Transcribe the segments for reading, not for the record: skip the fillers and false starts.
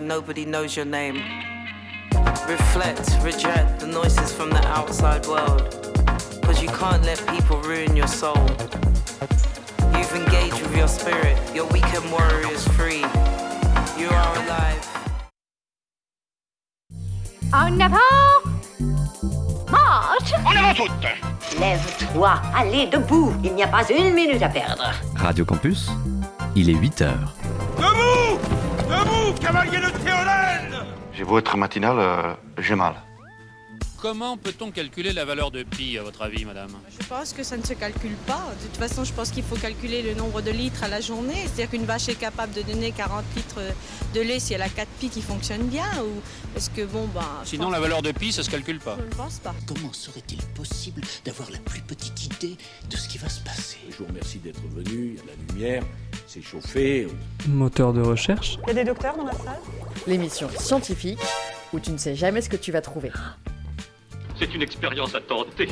nobody knows your name. Reflect, reject the noises from the outside world. Cause you can't let people ruin your soul. You've engaged with your spirit, your weekend warrior is free. You are alive. En avant! Marche! En avant toutes! Lève-toi, allez, debout, il n'y a pas une minute à perdre. Radio Campus, il est 8h. Debout! Debout, cavalier de Théolène! J'ai beau être matinal, j'ai mal. Comment peut-on calculer la valeur de pi, à votre avis, madame ? Je pense que ça ne se calcule pas. De toute façon, je pense qu'il faut calculer le nombre de litres à la journée. C'est-à-dire qu'une vache est capable de donner 40 litres de lait si elle a 4 pis qui fonctionnent bien. Ou est-ce que, Sinon, la valeur de pi, ça se calcule pas. Je ne pense pas. Comment serait-il possible d'avoir la plus petite idée de ce qui va se passer ? Je vous remercie d'être venu, il y a la lumière, c'est chauffé. Moteur de recherche. Il y a des docteurs dans la salle ? L'émission scientifique où tu ne sais jamais ce que tu vas trouver. C'est une expérience à tenter.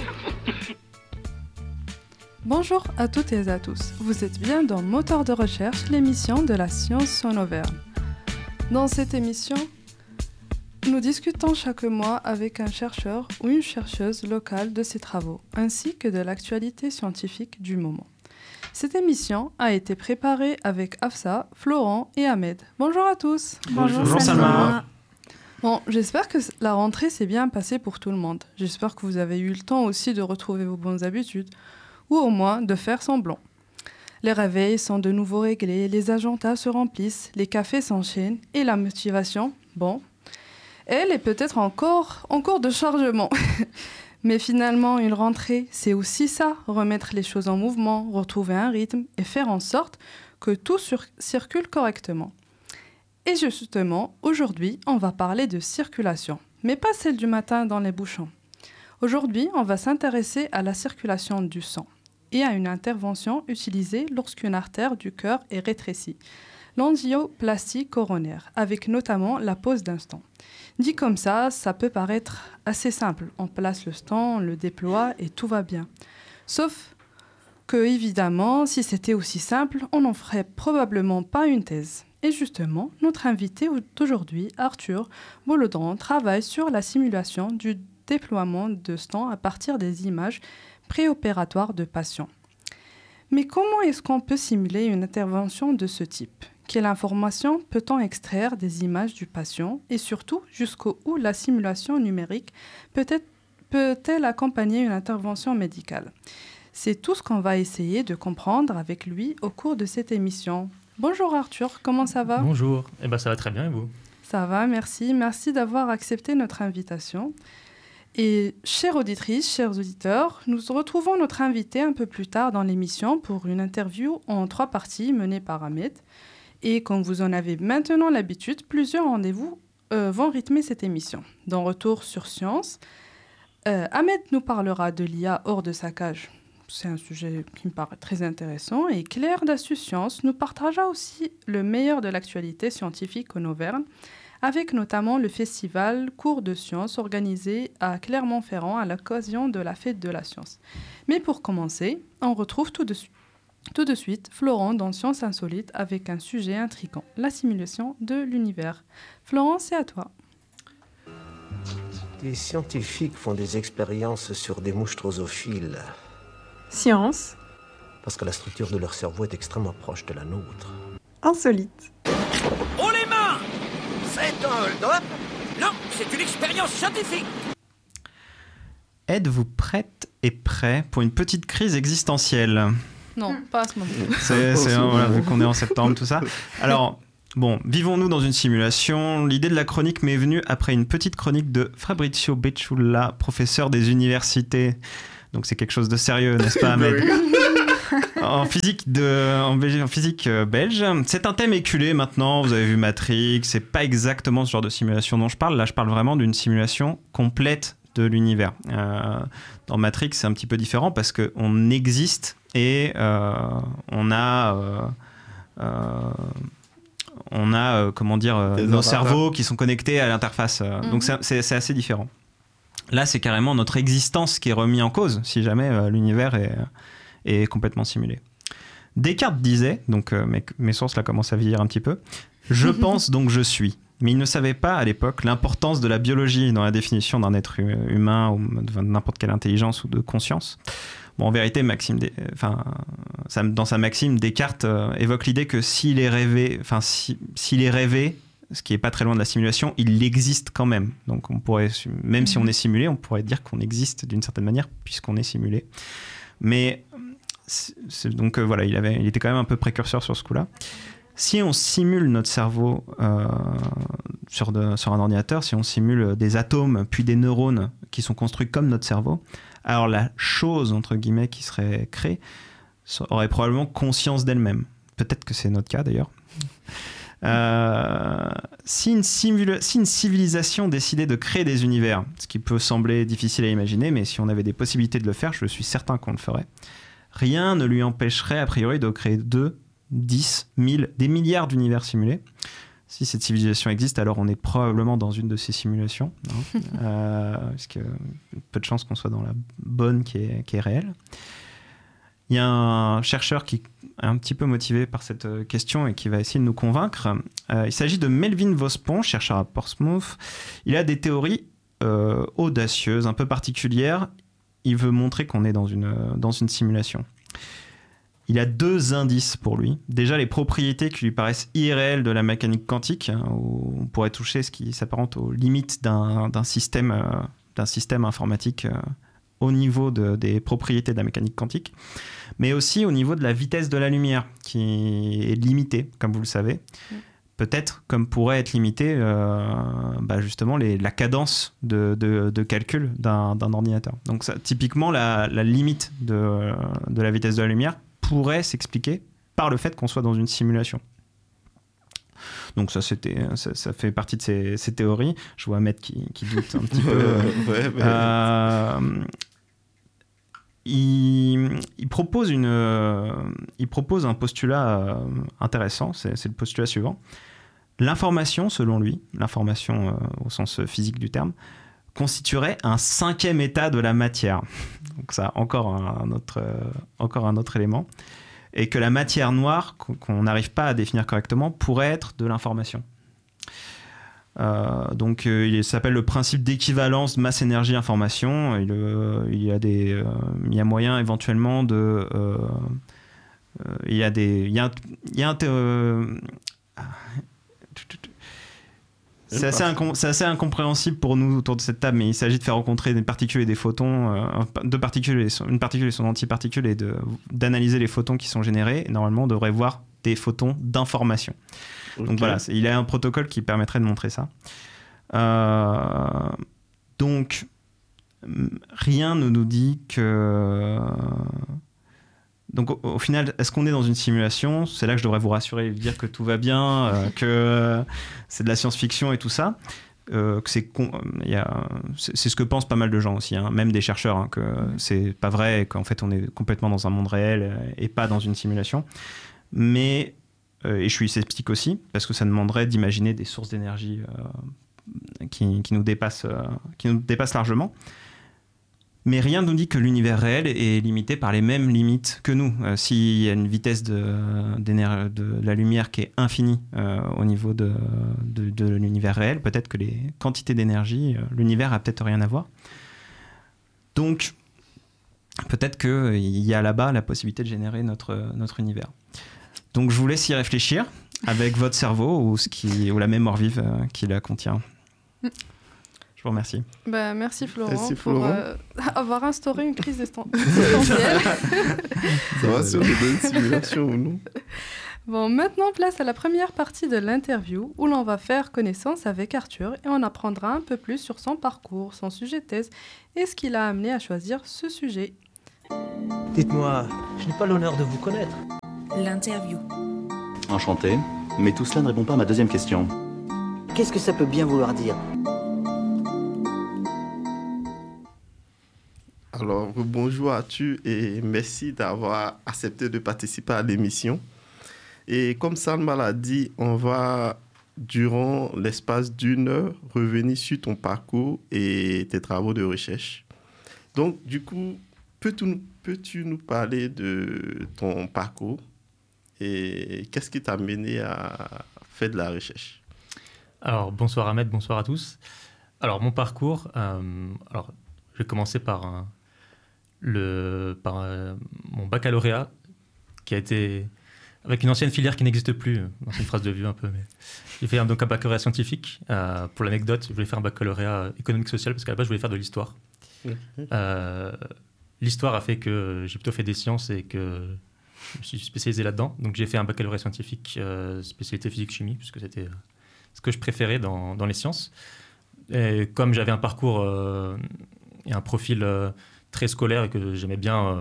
Bonjour à toutes et à tous. Vous êtes bien dans Moteur de recherche, l'émission de la science en Auvergne. Dans cette émission, nous discutons chaque mois avec un chercheur ou une chercheuse locale de ses travaux, ainsi que de l'actualité scientifique du moment. Cette émission a été préparée avec Afsa, Florent et Ahmed. Bonjour à tous. Bonjour Salma. Bon, j'espère que la rentrée s'est bien passée pour tout le monde. J'espère que vous avez eu le temps aussi de retrouver vos bonnes habitudes, ou au moins de faire semblant. Les réveils sont de nouveau réglés, les agendas se remplissent, les cafés s'enchaînent, et la motivation, elle est peut-être encore en cours de chargement. Mais finalement, une rentrée, c'est aussi ça, remettre les choses en mouvement, retrouver un rythme et faire en sorte que tout circule correctement. Et justement, aujourd'hui, on va parler de circulation, mais pas celle du matin dans les bouchons. Aujourd'hui, on va s'intéresser à la circulation du sang et à une intervention utilisée lorsqu'une artère du cœur est rétrécie, l'angioplastie coronaire, avec notamment la pose d'un stent. Dit comme ça peut paraître assez simple. On place le stent, on le déploie et tout va bien. Sauf que, évidemment, si c'était aussi simple, on n'en ferait probablement pas une thèse. Et justement, notre invité d'aujourd'hui, Arthur Bolodran, travaille sur la simulation du déploiement de stents à partir des images préopératoires de patients. Mais comment est-ce qu'on peut simuler une intervention de ce type ? Quelle information peut-on extraire des images du patient ? Et surtout, jusqu'où la simulation numérique peut-elle accompagner une intervention médicale ? C'est tout ce qu'on va essayer de comprendre avec lui au cours de cette émission. Bonjour Arthur, comment ça va ? Bonjour, ça va très bien et vous ? Ça va, merci. Merci d'avoir accepté notre invitation. Et chères auditrices, chers auditeurs, nous retrouvons notre invité un peu plus tard dans l'émission pour une interview en 3 parties menée par Ahmed. Et comme vous en avez maintenant l'habitude, plusieurs rendez-vous vont rythmer cette émission. Dans Retour sur Science, Ahmed nous parlera de l'IA hors de sa cage. C'est un sujet qui me paraît très intéressant. Et Claire d'Astuce Science nous partagera aussi le meilleur de l'actualité scientifique en Auvergne, avec notamment le festival Cours de Sciences organisé à Clermont-Ferrand à l'occasion de la Fête de la Science. Mais pour commencer, on retrouve tout de suite Florent dans Sciences Insolites avec un sujet intriguant, la simulation de l'univers. Florent, c'est à toi. Des scientifiques font des expériences sur des mouches drosophiles. Science. Parce que la structure de leur cerveau est extrêmement proche de la nôtre. Insolite. Oh les mains! C'est un hold-up? Non, c'est une expérience scientifique! Êtes-vous prête et prêt pour une petite crise existentielle ? Non, pas à ce moment. Voilà, vu qu'on est en septembre, tout ça. Alors, vivons-nous dans une simulation ? L'idée de la chronique m'est venue après une petite chronique de Fabrizio Becciulla, professeur des universités. Donc c'est quelque chose de sérieux, n'est-ce pas, Ahmed ? En physique belge. C'est un thème éculé maintenant, vous avez vu Matrix, c'est pas exactement ce genre de simulation dont je parle. Là, je parle vraiment d'une simulation complète de l'univers. Dans Matrix, c'est un petit peu différent parce qu'on existe et on a nos cerveaux qui sont connectés à l'interface. Donc c'est assez différent. Là, c'est carrément notre existence qui est remise en cause si jamais l'univers est complètement simulé. Descartes disait, donc mes sources là commencent à vieillir un petit peu, « Je pense donc je suis ». Mais il ne savait pas à l'époque l'importance de la biologie dans la définition d'un être humain ou de n'importe quelle intelligence ou de conscience. Bon, en vérité, dans sa maxime, Descartes évoque l'idée que s'il est rêvé, ce qui n'est pas très loin de la simulation, il existe quand même. Donc on pourrait, même si on est simulé, on pourrait dire qu'on existe d'une certaine manière puisqu'on est simulé. Mais voilà, il était quand même un peu précurseur sur ce coup-là. Si on simule notre cerveau sur un ordinateur, si on simule des atomes puis des neurones qui sont construits comme notre cerveau, alors la chose, entre guillemets, qui serait créée aurait probablement conscience d'elle-même. Peut-être que c'est notre cas d'ailleurs. Si une civilisation décidait de créer des univers, ce qui peut sembler difficile à imaginer, mais si on avait des possibilités de le faire, je suis certain qu'on le ferait, rien ne lui empêcherait a priori de créer 2, 10, 1000, des milliards d'univers simulés. Si cette civilisation existe, alors on est probablement dans une de ces simulations, parce que peu de chances qu'on soit dans la bonne qui est réelle. Il y a un chercheur qui est un petit peu motivé par cette question et qui va essayer de nous convaincre. Il s'agit de Melvin Vospon, chercheur à Portsmouth. Il a des théories audacieuses, un peu particulières. Il veut montrer qu'on est dans une simulation. Il a 2 indices pour lui. Déjà, les propriétés qui lui paraissent irréelles de la mécanique quantique, où on pourrait toucher ce qui s'apparente aux limites d'un système informatique au niveau des propriétés de la mécanique quantique, mais aussi au niveau de la vitesse de la lumière, qui est limitée, comme vous le savez. Peut-être comme pourrait être limitée justement la cadence de calcul d'un ordinateur. Donc ça, typiquement, la limite de la vitesse de la lumière pourrait s'expliquer par le fait qu'on soit dans une simulation. Donc ça fait partie de ces théories. Je vois Ahmed qui doute un petit peu. Il propose un postulat intéressant, c'est le postulat suivant. L'information, selon lui, l'information au sens physique du terme, constituerait un 5e état de la matière. Donc ça, encore un autre élément. Et que la matière noire, qu'on n'arrive pas à définir correctement, pourrait être de l'information. Donc il s'appelle le principe d'équivalence masse-énergie-information. Il y a moyen éventuellement de... C'est assez incompréhensible pour nous autour de cette table, mais il s'agit de faire rencontrer des particules et des photons, une particule et son antiparticule, et d'analyser les photons qui sont générés. Et normalement, on devrait voir des photons d'information. Okay. Donc voilà, il y a un protocole qui permettrait de montrer ça. Donc, rien ne nous dit que... Donc au final, est-ce qu'on est dans une simulation ? C'est là que je devrais vous rassurer et dire que tout va bien, que c'est de la science-fiction et tout ça. Que c'est ce que pensent pas mal de gens aussi, même des chercheurs, que c'est pas vrai, qu'en fait on est complètement dans un monde réel et pas dans une simulation. Mais, et je suis sceptique aussi, parce que ça demanderait d'imaginer des sources d'énergie qui nous dépassent largement. Mais rien ne nous dit que l'univers réel est limité par les mêmes limites que nous. S'il y a une vitesse de la lumière qui est infinie au niveau de l'univers réel, peut-être que les quantités d'énergie, l'univers a peut-être rien à voir. Donc, peut-être qu'il y a là-bas la possibilité de générer notre univers. Donc, je vous laisse y réfléchir avec votre cerveau ou la mémoire vive qui la contient. Je vous remercie. Merci Florent pour avoir instauré une crise existentielle. Ça va sur des bonnes simulations ou non ? Bon, maintenant place à la première partie de l'interview où l'on va faire connaissance avec Arthur et on apprendra un peu plus sur son parcours, son sujet de thèse et ce qui l'a amené à choisir ce sujet. Dites-moi, je n'ai pas l'honneur de vous connaître. L'interview. Enchanté, mais tout cela ne répond pas à ma deuxième question. Qu'est-ce que ça peut bien vouloir dire ? Alors, bonjour Arthur et merci d'avoir accepté de participer à l'émission. Et comme Salma l'a dit, on va, durant l'espace d'1 heure, revenir sur ton parcours et tes travaux de recherche. Donc, du coup, peux-tu nous parler de ton parcours et qu'est-ce qui t'a mené à faire de la recherche ? Alors, bonsoir Ahmed, bonsoir à tous. Alors, mon parcours, j'ai commencé par mon baccalauréat, qui a été avec une ancienne filière qui n'existe plus. C'est une phrase de vieux un peu, mais j'ai fait donc un baccalauréat scientifique. Pour l'anecdote, je voulais faire un baccalauréat économique-social parce qu'à la base, je voulais faire de l'histoire. L'histoire a fait que j'ai plutôt fait des sciences et que je me suis spécialisé là-dedans. Donc, j'ai fait un baccalauréat scientifique, spécialité physique-chimie, puisque c'était ce que je préférais dans les sciences. Et comme j'avais un parcours et un profil très scolaire et que j'aimais bien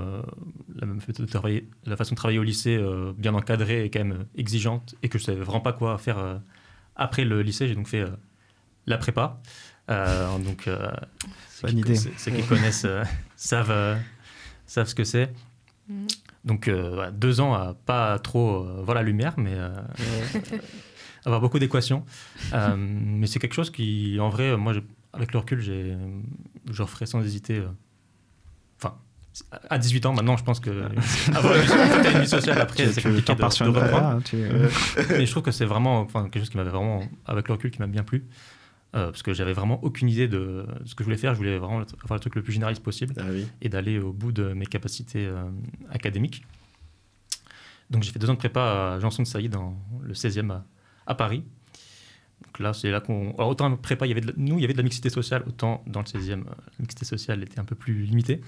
la façon de travailler au lycée, bien encadrée et quand même exigeante, et que je ne savais vraiment pas quoi faire après le lycée, j'ai donc fait la prépa. Donc, ceux qui connaissent savent ce que c'est. Donc, 2 ans à pas trop voir la lumière, mais avoir beaucoup d'équations. Mais c'est quelque chose qui, en vrai, moi, avec le recul, je referais sans hésiter. À 18 ans, maintenant, je pense que avoir une vie sociale après, c'est compliqué de reprendre. Mais je trouve que c'est vraiment quelque chose qui m'avait vraiment, avec le recul, qui m'a bien plu. Parce que j'avais vraiment aucune idée de ce que je voulais faire. Je voulais vraiment avoir le truc le plus généraliste possible et d'aller au bout de mes capacités académiques. Donc j'ai fait 2 ans de prépa à Janson de Sailly dans le 16e à Paris. Donc là, c'est là qu'on... Alors autant en prépa, il y avait de la mixité sociale, autant dans le 16e, la mixité sociale était un peu plus limitée.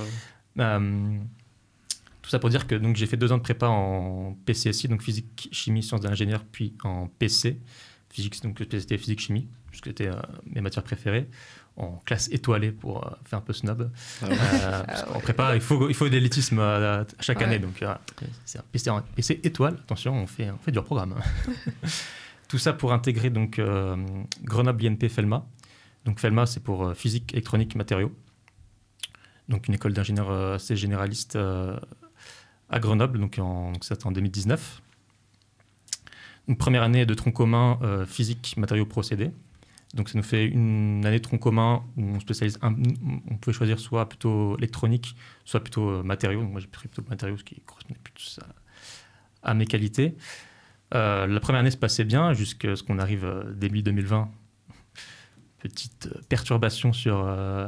Tout ça pour dire que donc, j'ai fait 2 ans de prépa en PCSI, donc physique, chimie, sciences de l'ingénieur, puis en PC, physique, donc spécialité physique-chimie, puisque c'était mes matières préférées, en classe étoilée pour faire un peu snob. Parce qu'en prépa, il faut de l'élitisme à chaque année, donc c'est un PC étoile, attention, on fait du reprogramme. Tout ça pour intégrer donc, Grenoble INP Felma. Donc Felma, c'est pour physique, électronique, matériaux. Donc une école d'ingénieurs assez généraliste à Grenoble, donc c'était en 2019. Une première année de tronc commun physique, matériaux, procédés. Donc ça nous fait une année de tronc commun où on spécialise, on pouvait choisir soit plutôt électronique, soit plutôt matériaux. Donc moi j'ai pris plutôt matériaux, ce qui correspondait plus à mes qualités. La première année se passait bien jusqu'à ce qu'on arrive début 2020. Petite perturbation sur...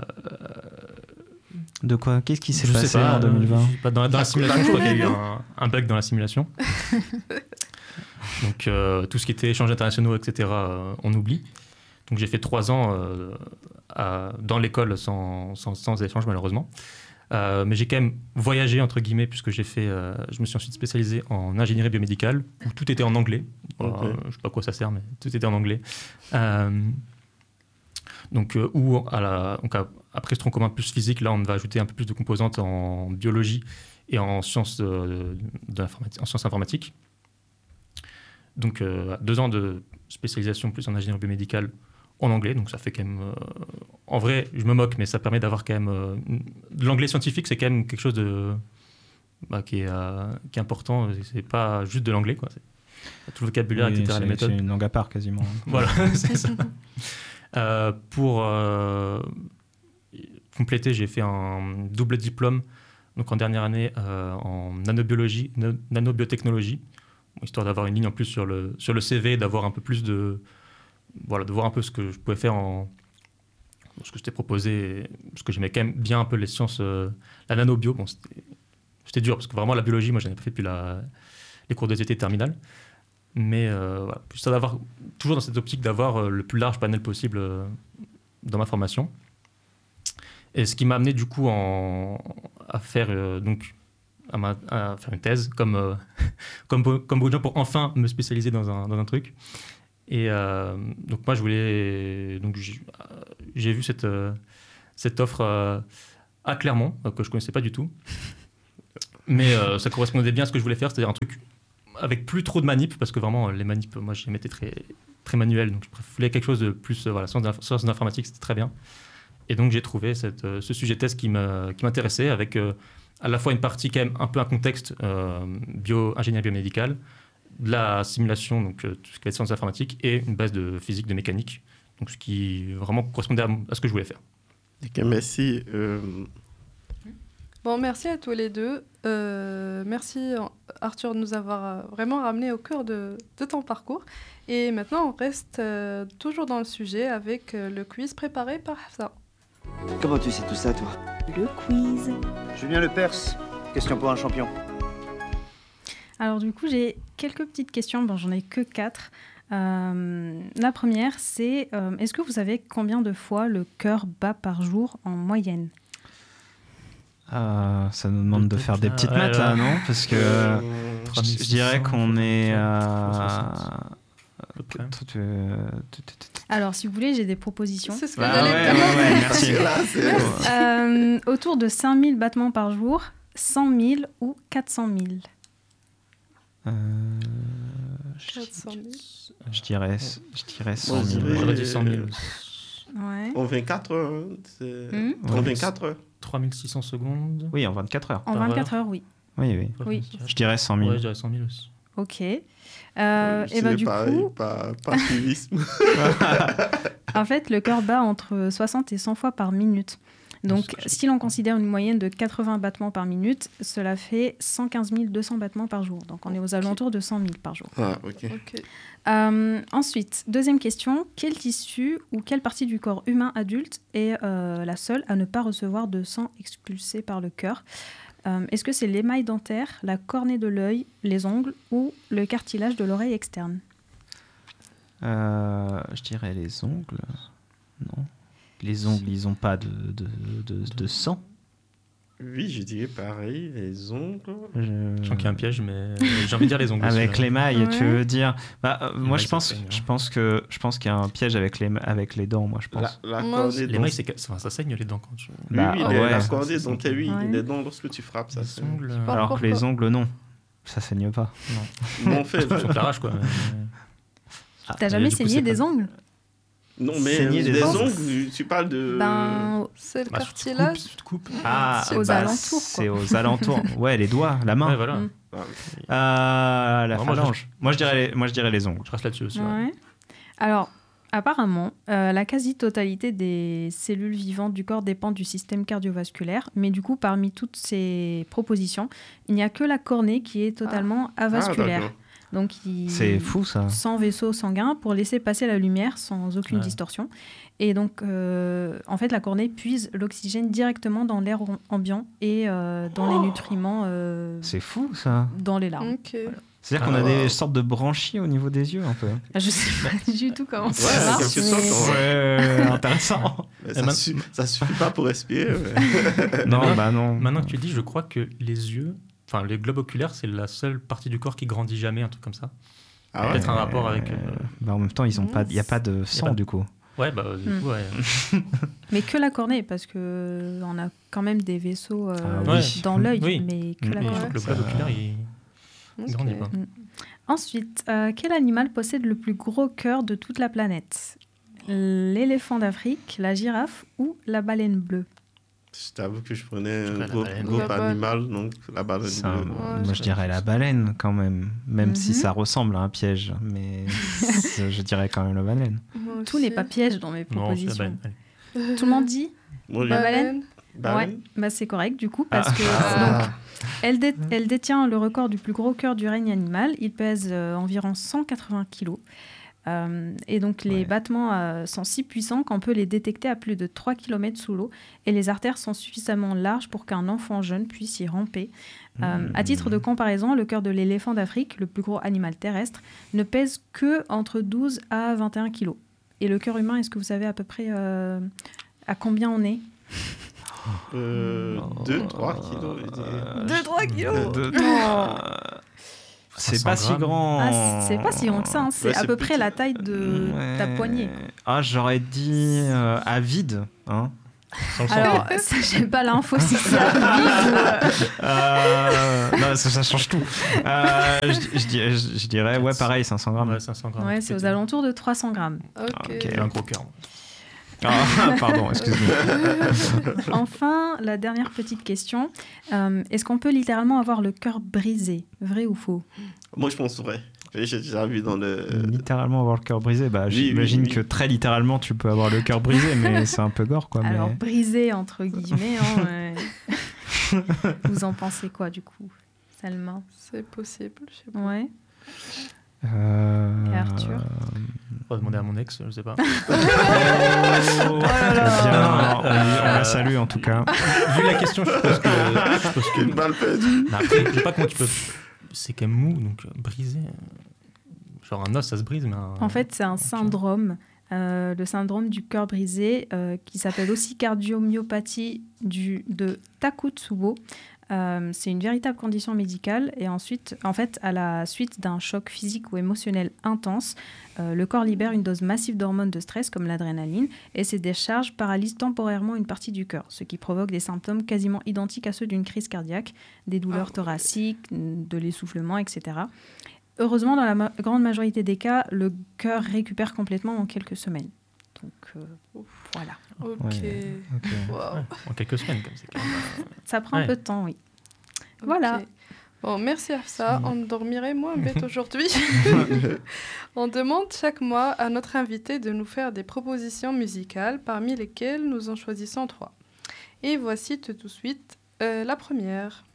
De quoi? Qu'est-ce qui s'est passé en 2020? Dans la simulation, je crois qu'il y a eu un bug dans la simulation. Donc tout ce qui était échanges internationaux, etc., on oublie. Donc j'ai fait 3 ans dans l'école sans échange, malheureusement. Mais j'ai quand même voyagé, entre guillemets, puisque je me suis ensuite spécialisé en ingénierie biomédicale, où tout était en anglais. Je ne sais pas à quoi ça sert, mais tout était en anglais. Donc après ce tronc commun plus physique, là, on va ajouter un peu plus de composantes en biologie et en sciences, en sciences informatiques. Donc 2 ans de spécialisation plus en ingénierie biomédicale en anglais, donc ça fait quand même... en vrai, je me moque, mais ça permet d'avoir quand même... l'anglais scientifique, c'est quand même quelque chose qui est important. C'est pas juste de l'anglais, quoi. C'est tout le vocabulaire, etc., les méthodes. C'est une langue à part, quasiment. Voilà, c'est ça. Pour compléter, j'ai fait un double diplôme, donc en dernière année, en nanobiologie, nanobiotechnologie, histoire d'avoir une ligne en plus sur le CV, d'avoir un peu plus de voir un peu ce que je pouvais faire ce que je t'ai proposé, parce que j'aimais quand même bien un peu les sciences, la nanobio. Bon, c'était dur, parce que vraiment la biologie, moi, je n'avais pas fait depuis les cours des étés terminales. Mais voilà, juste d'avoir, toujours dans cette optique d'avoir le plus large panel possible dans ma formation. Et ce qui m'a amené du coup à faire à faire une thèse, comme beaucoup de gens, pour enfin me spécialiser dans un truc. Et donc moi, j'ai vu cette offre à Clermont, que je ne connaissais pas du tout. Mais ça correspondait bien à ce que je voulais faire, c'est-à-dire un truc avec plus trop de manip, parce que vraiment, les manips, moi, je les mettais très, très manuels. Donc je voulais quelque chose de plus, sciences d'informatique, c'était très bien. Et donc j'ai trouvé ce sujet de thèse qui m'intéressait, avec à la fois une partie quand même un peu un contexte ingénierie biomédicale, de la simulation, donc tout ce qui est sciences informatiques, et une base de physique, de mécanique, donc ce qui vraiment correspondait à ce que je voulais faire. Ok, merci. Bon, merci à tous les deux. Merci Arthur de nous avoir vraiment ramené au cœur de ton parcours. Et maintenant, on reste toujours dans le sujet avec le quiz préparé par Hafsa. Comment tu sais tout ça, toi? Le quiz. Julien Lepers, question pour un champion. Alors du coup, j'ai quelques petites questions. Bon, j'en ai que 4. La première, c'est est-ce que vous savez combien de fois le cœur bat par jour en moyenne? Ça nous demande de faire des petites maths là, non? Parce que je dirais qu'on est... Alors, si vous voulez, j'ai des propositions. C'est ce que j'allais dire. Merci. Autour de 5000 battements par jour, 100 000 ou 400 000? 400 000. Je dirais 100 000. J'aurais dit 100 000. Ouais. En 24 heures, en 24 heures. 3600 secondes. Oui, en 24 heures. En 24 heures, oui. Oui. Je dirais 100 000. Ouais, je dirais 100 000 aussi. Ok. Et bah, du coup... Pas suivisme. En fait, le cœur bat entre 60 et 100 fois par minute. Donc, si l'on considère une moyenne de 80 battements par minute, cela fait 115 200 battements par jour. Donc, on est aux alentours de 100 000 par jour. Ah, ok. Ensuite, deuxième question. Quel tissu ou quelle partie du corps humain adulte est la seule à ne pas recevoir de sang expulsé par le cœur? Est-ce que c'est l'émail dentaire, la cornée de l'œil, les ongles ou le cartilage de l'oreille externe? Je dirais les ongles. Non. Les ongles, ils n'ont pas de sang. Oui, je dirais pareil, les ongles. Je sens qu'il y a un piège, mais j'ai envie de dire les ongles. Avec l'émail, tu veux dire moi, je pense qu'il y a un piège avec les dents, moi, je pense. L'émail, ça saigne les dents quand tu... La cornée dentaire, oui, les dents, lorsque tu frappes, ça saigne. Alors que les ongles, non. Ça saigne pas. Non. En fait, tu l'arraches, quoi. T'as jamais saigné des ongles? Non, mais des ongles, tu parles de... c'est le cartilage. Tu te coupes. C'est aux alentours. C'est aux alentours. Ouais, les doigts, la main. Ouais, voilà. La phalange. Moi, je dirais les ongles. Je reste là-dessus aussi. Ouais. Alors, apparemment, la quasi-totalité des cellules vivantes du corps dépend du système cardiovasculaire. Mais du coup, parmi toutes ces propositions, il n'y a que la cornée qui est totalement avasculaire. Donc, c'est fou, ça. Sans vaisseau sanguin pour laisser passer la lumière sans aucune distorsion. Et donc, en fait, la cornée puise l'oxygène directement dans l'air ambiant et dans les nutriments. C'est fou, ça. Dans les larmes. Okay. Voilà. C'est-à-dire qu'on a des sortes de branchies au niveau des yeux, un peu. Je sais pas du tout comment ça marche. Intéressant. Ça suffit pas pour respirer. Non. Maintenant que tu dis, je crois que les yeux... Enfin, les globes oculaires, c'est la seule partie du corps qui grandit jamais, un truc comme ça. Peut-être un rapport avec... en même temps, il n'y a pas de sang, du coup. Ouais, du coup, ouais. Mais que la cornée, parce qu'on a quand même des vaisseaux dans l'œil, mais que la cornée. Le globe oculaire, il grandit pas. Ensuite, quel animal possède le plus gros cœur de toute la planète? L'éléphant d'Afrique, la girafe ou la baleine bleue? Je t'avoue que je prenais un groupe animal, donc la baleine bleue. Moi, je dirais la baleine, quand même si ça ressemble à un piège. Mais je dirais quand même la baleine. Tout n'est pas piège dans mes propositions. Non, tout le monde dit la baleine? Ouais, c'est correct, du coup, parce que elle détient le record du plus gros cœur du règne animal. Il pèse environ 180 kilos. Et donc les battements sont si puissants qu'on peut les détecter à plus de 3 km sous l'eau et les artères sont suffisamment larges pour qu'un enfant jeune puisse y ramper. À titre de comparaison, le cœur de l'éléphant d'Afrique, le plus gros animal terrestre, ne pèse que entre 12 à 21 kg. Et le cœur humain, est-ce que vous savez à peu près à combien on est? 2-3 kilos. 2-3 kilos. C'est pas si grand. C'est pas si grand que ça. C'est à peu près la taille de ta poignée. J'aurais dit à vide. Alors, ça, j'ai pas l'info si c'est à vide. Non, ça change tout. Je dirais, pareil, 500 grammes. Ouais, 500 grammes. Ouais, c'est aux alentours de 300 grammes. Ok. Un gros cœur. Pardon, excuse-moi. Enfin, la dernière petite question. Est-ce qu'on peut littéralement avoir le cœur brisé? Vrai ou faux? Moi, je pense vrai. J'ai déjà vu dans le... Littéralement avoir le cœur brisé, j'imagine que très littéralement, tu peux avoir le cœur brisé, mais c'est un peu gore, quoi. Alors, brisé, entre guillemets... Vous en pensez quoi, du coup, Salma? C'est possible, je sais pas. Ouais. Et Arthur? On va demander à mon ex, je sais pas. On la salue en tout cas. Vu la question, je suppose que Une balle perdue. Après, je sais pas comment tu peux. C'est quand même mou, donc brisé. Genre un os, ça se brise, mais En fait, c'est un syndrome, le syndrome du cœur brisé, qui s'appelle aussi cardiomyopathie de Takotsubo. C'est une véritable condition médicale et ensuite, en fait, à la suite d'un choc physique ou émotionnel intense, le corps libère une dose massive d'hormones de stress comme l'adrénaline et ces décharges paralysent temporairement une partie du cœur, ce qui provoque des symptômes quasiment identiques à ceux d'une crise cardiaque, des douleurs thoraciques, de l'essoufflement, etc. Heureusement, dans la grande majorité des cas, le cœur récupère complètement en quelques semaines. Donc, voilà. Ok. Wow. Ouais, en quelques semaines, comme c'est quand même. Ça prend un peu de temps, oui. Voilà. Okay. Bon, merci à ça. On dormirait moins bête aujourd'hui. On demande chaque mois à notre invité de nous faire des propositions musicales, parmi lesquelles nous en choisissons 3. Et voici tout de suite la première.